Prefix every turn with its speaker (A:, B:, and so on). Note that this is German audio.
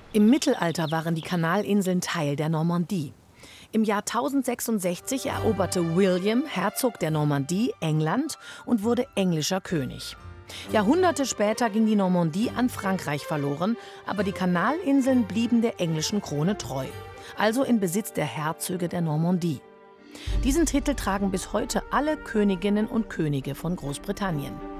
A: Im Mittelalter waren die Kanalinseln Teil der Normandie. Im Jahr 1066 eroberte William, Herzog der Normandie, England und wurde englischer König. Jahrhunderte später ging die Normandie an Frankreich verloren, aber die Kanalinseln blieben der englischen Krone treu, also in Besitz der Herzöge der Normandie. Diesen Titel tragen bis heute alle Königinnen und Könige von Großbritannien.